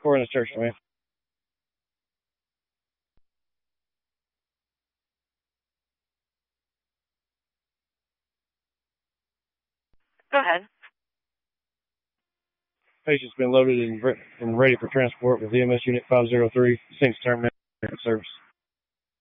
We're in the church, man. Go ahead. Patient's been loaded and ready for transport with EMS Unit 503. Since terminated service.